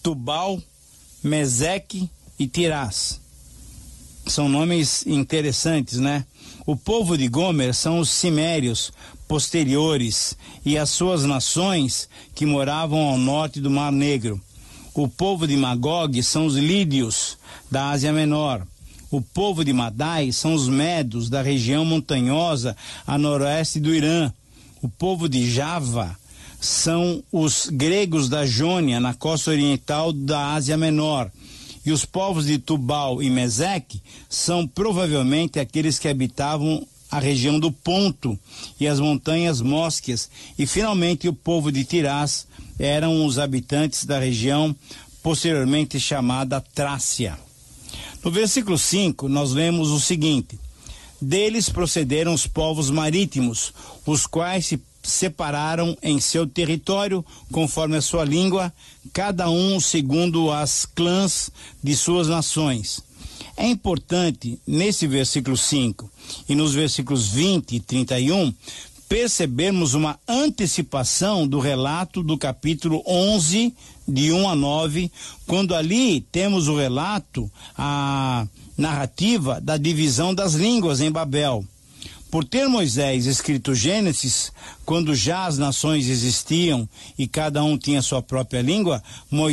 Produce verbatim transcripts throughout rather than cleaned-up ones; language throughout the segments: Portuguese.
Tubal, Meseque e Tirás. São nomes interessantes, né? O povo de Gomer são os cimérios posteriores e as suas nações que moravam ao norte do Mar Negro. O povo de Magog são os lídios da Ásia Menor. O povo de Madai são os medos da região montanhosa a noroeste do Irã. O povo de Java são os gregos da Jônia, na costa oriental da Ásia Menor. E os povos de Tubal e Meseque são provavelmente aqueles que habitavam a região do Ponto e as montanhas Mósquias. E finalmente o povo de Tirás eram os habitantes da região posteriormente chamada Trácia. No versículo cinco nós lemos o seguinte: deles procederam os povos marítimos, os quais se separaram em seu território conforme a sua língua, cada um segundo as clãs de suas nações. É importante nesse versículo cinco e nos versículos vinte e trinta e um percebermos uma antecipação do relato do capítulo onze, de um a nove, quando ali temos o relato, a narrativa da divisão das línguas em Babel. Por ter Moisés escrito Gênesis, quando já as nações existiam e cada um tinha sua própria língua,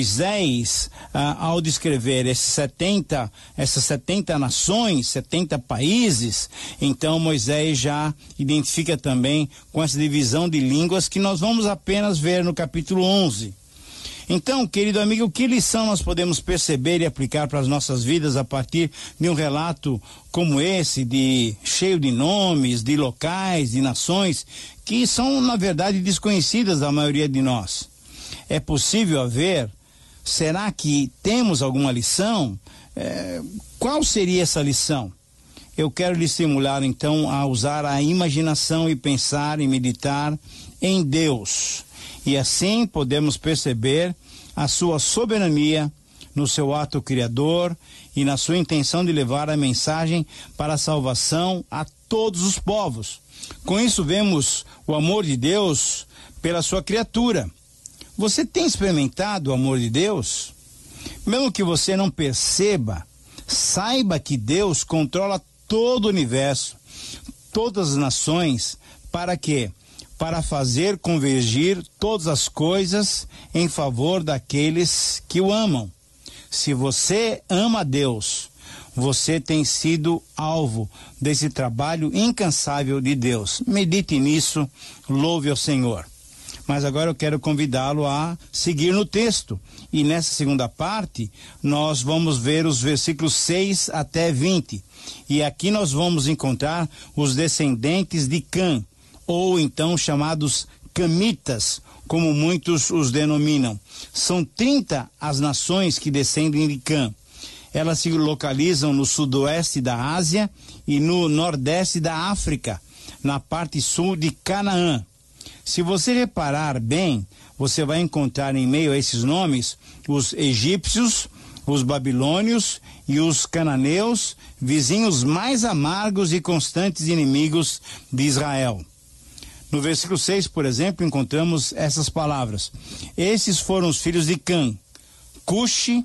Moisés, ah, ao descrever esses setenta, essas setenta nações, setenta países, então Moisés já identifica também com essa divisão de línguas que nós vamos apenas ver no capítulo onze. Então, querido amigo, que lição nós podemos perceber e aplicar para as nossas vidas a partir de um relato como esse, de cheio de nomes, de locais, de nações, que são, na verdade, desconhecidas da maioria de nós? É possível haver? Será que temos alguma lição? É, qual seria essa lição? Eu quero lhe estimular, então, a usar a imaginação e pensar e meditar em Deus. E assim podemos perceber a sua soberania no seu ato criador e na sua intenção de levar a mensagem para a salvação a todos os povos. Com isso vemos o amor de Deus pela sua criatura. Você tem experimentado o amor de Deus? Mesmo que você não perceba, saiba que Deus controla todo o universo, todas as nações, para quê? Para fazer convergir todas as coisas em favor daqueles que o amam. Se você ama a Deus, você tem sido alvo desse trabalho incansável de Deus. Medite nisso, louve ao Senhor. Mas agora eu quero convidá-lo a seguir no texto. E nessa segunda parte, nós vamos ver os versículos seis até vinte. E aqui nós vamos encontrar os descendentes de Cã, ou então chamados camitas, como muitos os denominam. São trinta as nações que descendem de Cã. Elas se localizam no sudoeste da Ásia e no nordeste da África, na parte sul de Canaã. Se você reparar bem, você vai encontrar em meio a esses nomes os egípcios, os babilônios e os cananeus, vizinhos mais amargos e constantes inimigos de Israel. No versículo seis, por exemplo, encontramos essas palavras: esses foram os filhos de Cã, Cuxi,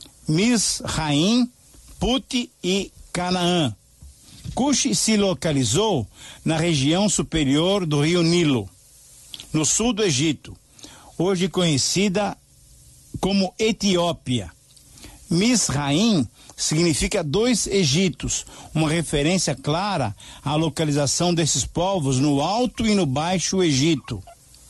Misraim, Puti e Canaã. Cuxi se localizou na região superior do rio Nilo, no sul do Egito, hoje conhecida como Etiópia. Misraim significa dois Egitos, uma referência clara à localização desses povos no Alto e no Baixo Egito.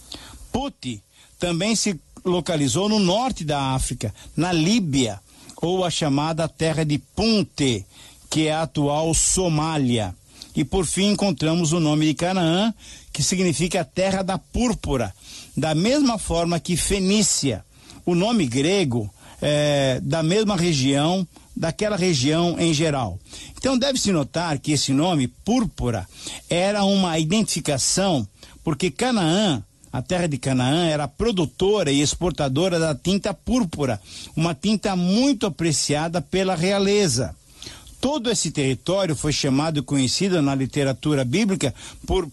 Puti também se localizou no norte da África, na Líbia, ou a chamada terra de Punte, que é a atual Somália. E por fim encontramos o nome de Canaã, que significa a terra da púrpura, da mesma forma que Fenícia. O nome grego é da mesma região, daquela região em geral. Então deve-se notar que esse nome, púrpura, era uma identificação, porque Canaã, a terra de Canaã, era produtora e exportadora da tinta púrpura, uma tinta muito apreciada pela realeza. Todo esse território foi chamado e conhecido na literatura bíblica por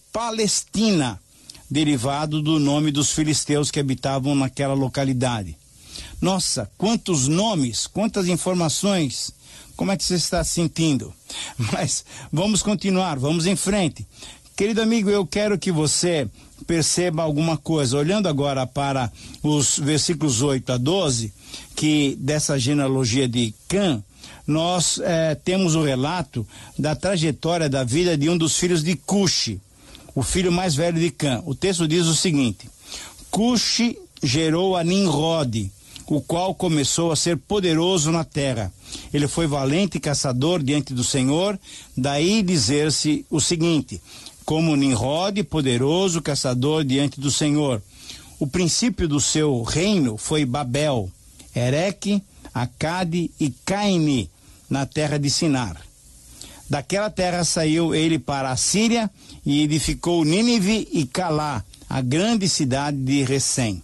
Palestina, derivado do nome dos filisteus que habitavam naquela localidade. Nossa, quantos nomes, quantas informações. Como é que você está se sentindo? Mas vamos continuar, vamos em frente. Querido amigo, eu quero que você perceba alguma coisa. Olhando agora para os versículos oito a doze, que dessa genealogia de Cã, nós eh, temos o relato da trajetória da vida de um dos filhos de Cuxi, o filho mais velho de Cã. O texto diz o seguinte: Cuxi gerou a Nimrode, o qual começou a ser poderoso na terra. Ele foi valente caçador diante do Senhor, daí dizer-se o seguinte: como Nimrode, poderoso caçador diante do Senhor. O princípio do seu reino foi Babel, Ereque, Acade e Caine, na terra de Sinar. Daquela terra saiu ele para a Síria e edificou Nínive e Calá, a grande cidade de Recém.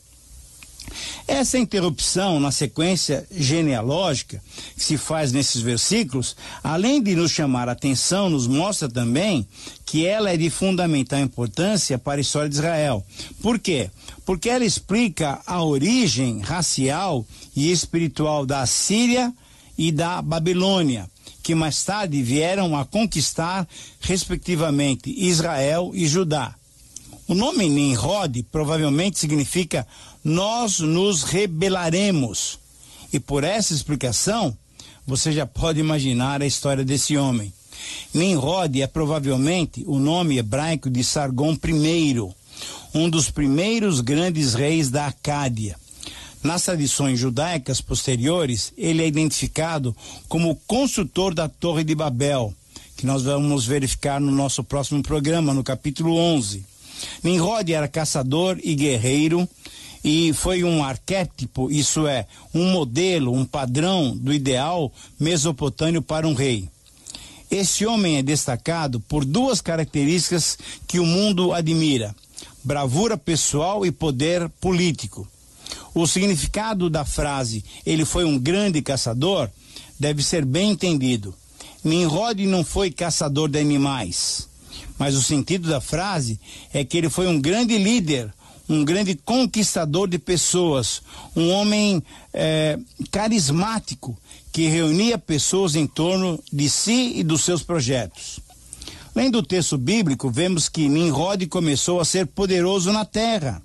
Essa interrupção na sequência genealógica que se faz nesses versículos, além de nos chamar a atenção, nos mostra também que ela é de fundamental importância para a história de Israel. Por quê? Porque ela explica a origem racial e espiritual da Síria e da Babilônia, que mais tarde vieram a conquistar, respectivamente, Israel e Judá. O nome Nimrod provavelmente significa nós nos rebelaremos. E por essa explicação, você já pode imaginar a história desse homem. Nimrod é provavelmente o nome hebraico de Sargon I, um dos primeiros grandes reis da Acádia. Nas tradições judaicas posteriores, ele é identificado como o construtor da Torre de Babel, que nós vamos verificar no nosso próximo programa, no capítulo onze. Nimrod era caçador e guerreiro e foi um arquétipo, isso é, um modelo, um padrão do ideal mesopotâmio para um rei. Esse homem é destacado por duas características que o mundo admira: bravura pessoal e poder político. O significado da frase "ele foi um grande caçador" deve ser bem entendido. Nimrod não foi caçador de animais, mas o sentido da frase é que ele foi um grande líder, um grande conquistador de pessoas, um homem é, carismático que reunia pessoas em torno de si e dos seus projetos. Além do texto bíblico, vemos que Nimrod começou a ser poderoso na terra.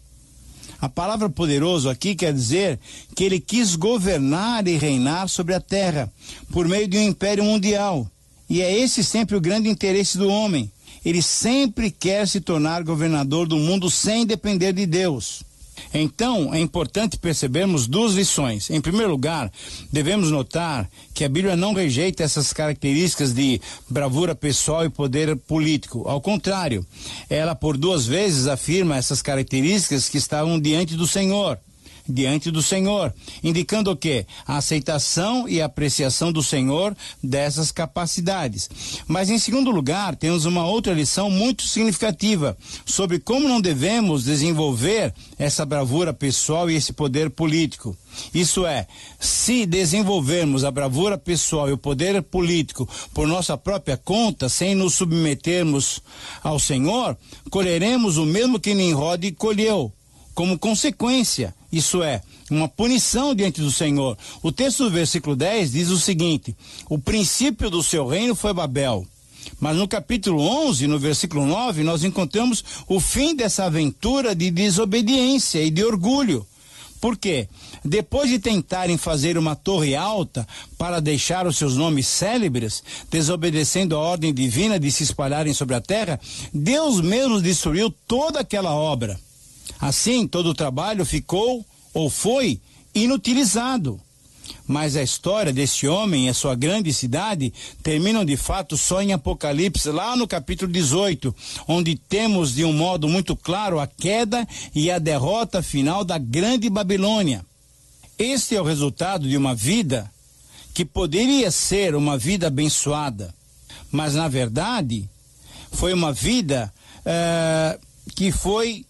A palavra poderoso aqui quer dizer que ele quis governar e reinar sobre a terra por meio de um império mundial. E é esse sempre o grande interesse do homem. Ele sempre quer se tornar governador do mundo sem depender de Deus. Então, é importante percebermos duas lições. Em primeiro lugar, devemos notar que a Bíblia não rejeita essas características de bravura pessoal e poder político. Ao contrário, ela por duas vezes afirma essas características que estavam diante do Senhor. Diante do Senhor, indicando o quê? A aceitação e apreciação do Senhor dessas capacidades. Mas em segundo lugar, temos uma outra lição muito significativa sobre como não devemos desenvolver essa bravura pessoal e esse poder político. Isso é, se desenvolvermos a bravura pessoal e o poder político por nossa própria conta, sem nos submetermos ao Senhor, colheremos o mesmo que Nimrod colheu, como consequência, isso é, uma punição diante do Senhor. O texto do versículo dez diz o seguinte: o princípio do seu reino foi Babel. Mas no capítulo onze, no versículo nove, nós encontramos o fim dessa aventura de desobediência e de orgulho. Por quê? Depois de tentarem fazer uma torre alta para deixar os seus nomes célebres, desobedecendo a ordem divina de se espalharem sobre a terra, Deus mesmo destruiu toda aquela obra. Assim, todo o trabalho ficou, ou foi, inutilizado. Mas a história desse homem e a sua grande cidade terminam de fato só em Apocalipse, lá no capítulo dezoito, onde temos de um modo muito claro a queda e a derrota final da grande Babilônia. Este é o resultado de uma vida que poderia ser uma vida abençoada, mas na verdade foi uma vida uh, que foi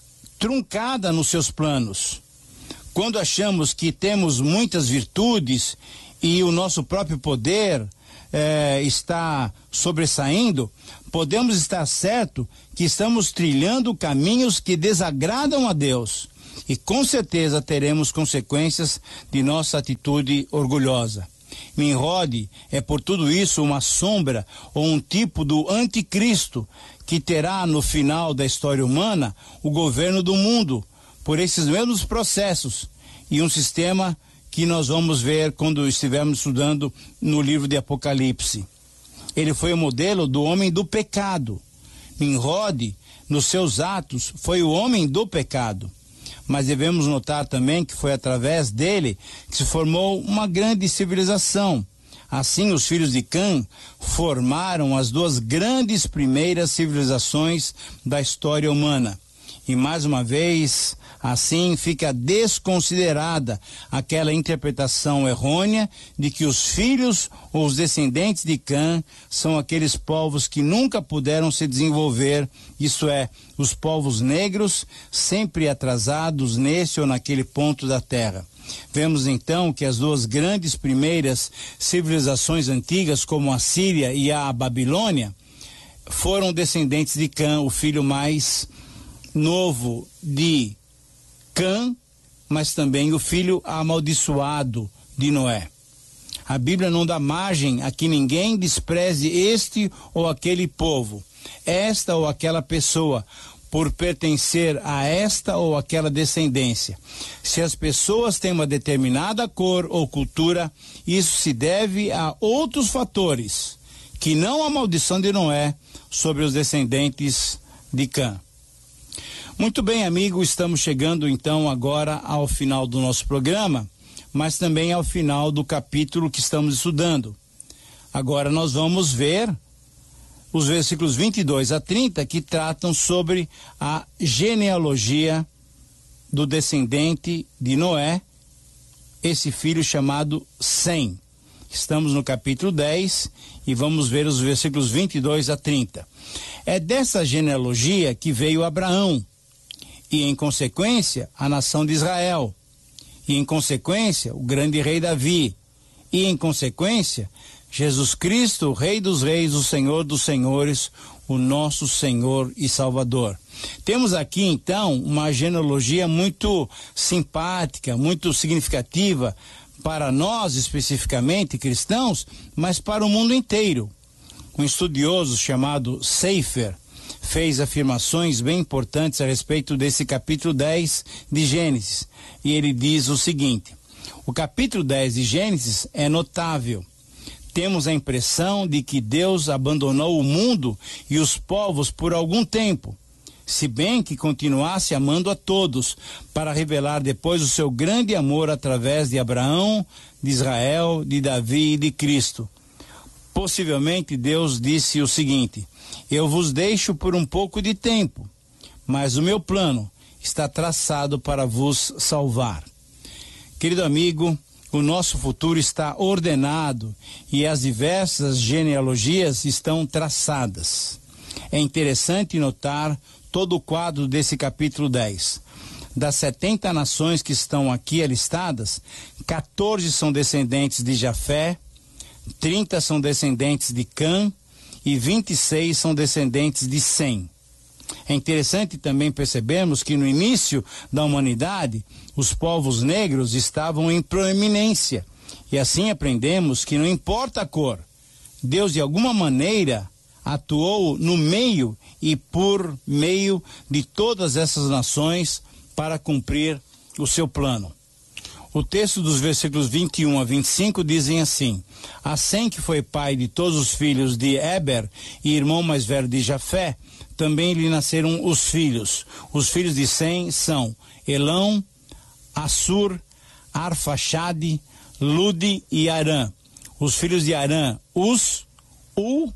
truncada nos seus planos. Quando achamos que temos muitas virtudes e o nosso próprio poder eh, está sobressaindo, podemos estar certo que estamos trilhando caminhos que desagradam a Deus. e com certeza teremos consequências de nossa atitude orgulhosa. Nimrod é por tudo isso uma sombra ou um tipo do anticristo que terá no final da história humana o governo do mundo por esses mesmos processos e um sistema que nós vamos ver quando estivermos estudando no livro de Apocalipse. Ele foi o modelo do homem do pecado. Nimrod, nos seus atos, foi o homem do pecado. Mas devemos notar também que foi através dele que se formou uma grande civilização. Assim, os filhos de Cã formaram as duas grandes primeiras civilizações da história humana. E mais uma vez, assim fica desconsiderada aquela interpretação errônea de que os filhos ou os descendentes de Cã são aqueles povos que nunca puderam se desenvolver, isto é, os povos negros, sempre atrasados nesse ou naquele ponto da terra. Vemos então que as duas grandes primeiras civilizações antigas, como a Síria e a Babilônia, foram descendentes de Cã, o filho mais novo de Cã, mas também o filho amaldiçoado de Noé. A Bíblia não dá margem a que ninguém despreze este ou aquele povo, esta ou aquela pessoa, por pertencer a esta ou aquela descendência. Se as pessoas têm uma determinada cor ou cultura, isso se deve a outros fatores, que não a maldição de Noé sobre os descendentes de Cã. Muito bem, amigo, estamos chegando então agora ao final do nosso programa, mas também ao final do capítulo que estamos estudando. Agora nós vamos ver os versículos vinte e dois a trinta que tratam sobre a genealogia do descendente de Noé, esse filho chamado Sem. Estamos no capítulo dez e vamos ver os versículos vinte e dois a trinta. É dessa genealogia que veio Abraão, e em consequência a nação de Israel, e em consequência o grande rei Davi, e em consequência Jesus Cristo, o Rei dos Reis, o Senhor dos Senhores, o nosso Senhor e Salvador. Temos aqui então uma genealogia muito simpática, muito significativa para nós especificamente cristãos, mas para o mundo inteiro. Um estudioso chamado Sefer fez afirmações bem importantes a respeito desse capítulo dez de Gênesis. E ele diz o seguinte: o capítulo dez de Gênesis é notável. Temos a impressão de que Deus abandonou o mundo e os povos por algum tempo, se bem que continuasse amando a todos, para revelar depois o seu grande amor através de Abraão, de Israel, de Davi e de Cristo. Possivelmente Deus disse o seguinte: eu vos deixo por um pouco de tempo, mas o meu plano está traçado para vos salvar. Querido amigo, o nosso futuro está ordenado e as diversas genealogias estão traçadas. É interessante notar todo o quadro desse capítulo dez. Das setenta nações que estão aqui alistadas, quatorze são descendentes de Jafé, trinta são descendentes de Cã e vinte e seis são descendentes de Sem. É interessante também percebermos que no início da humanidade, os povos negros estavam em proeminência. E assim aprendemos que não importa a cor, Deus de alguma maneira atuou no meio e por meio de todas essas nações para cumprir o seu plano. O texto dos versículos vinte e um a vinte e cinco dizem assim: a Sem, que foi pai de todos os filhos de Eber e irmão mais velho de Jafé, também lhe nasceram os filhos. Os filhos de Sem são Elão, Assur, Arfaxade, Lude e Arã. Os filhos de Arã, Uz, U,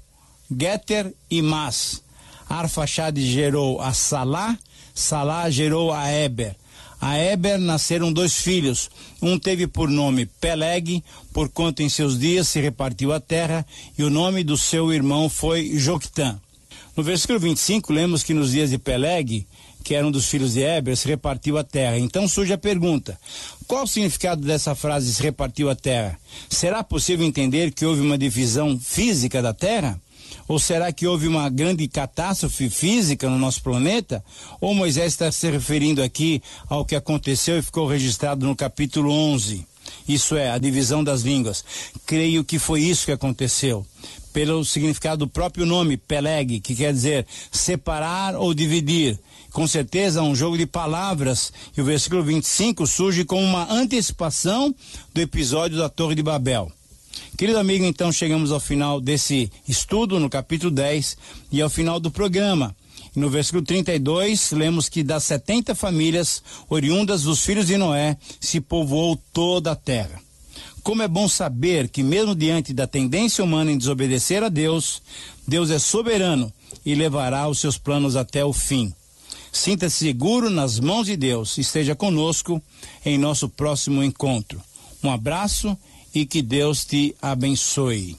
Geter e Mas. Arfaxade gerou a Salá, Salá gerou a Eber. A Eber nasceram dois filhos. Um teve por nome Peleg, porquanto em seus dias se repartiu a terra, e o nome do seu irmão foi Joctã. No versículo vinte e cinco, lemos que nos dias de Peleg, que era um dos filhos de Eber, se repartiu a terra. Então surge a pergunta: qual o significado dessa frase, se repartiu a terra? Será possível entender que houve uma divisão física da terra? Ou será que houve uma grande catástrofe física no nosso planeta? Ou Moisés está se referindo aqui ao que aconteceu e ficou registrado no capítulo onze? Isso é, a divisão das línguas. Creio que foi isso que aconteceu. Pelo significado do próprio nome, Peleg, que quer dizer separar ou dividir. Com certeza, um jogo de palavras, e o versículo vinte e cinco surge como uma antecipação do episódio da Torre de Babel. Querido amigo, então chegamos ao final desse estudo, no capítulo dez, e ao final do programa. No versículo trinta e dois, lemos que das setenta famílias oriundas dos filhos de Noé, se povoou toda a terra. Como é bom saber que mesmo diante da tendência humana em desobedecer a Deus, Deus é soberano e levará os seus planos até o fim. Sinta-se seguro nas mãos de Deus. Esteja conosco em nosso próximo encontro. Um abraço e que Deus te abençoe.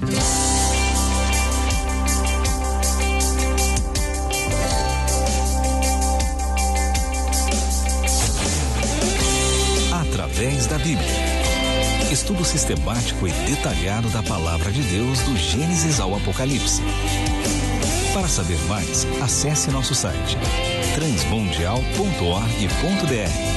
Através da Bíblia. Estudo sistemático e detalhado da Palavra de Deus do Gênesis ao Apocalipse. Para saber mais, acesse nosso site transmundial ponto org ponto br.